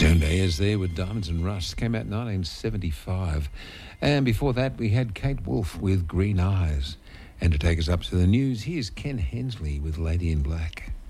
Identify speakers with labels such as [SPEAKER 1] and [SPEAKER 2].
[SPEAKER 1] Joan Baez there with Diamonds and Rust. Came out in 1975. And before that, we had Kate Wolf with Green Eyes. And to take us up to the news, here's Ken Hensley with Lady in Black.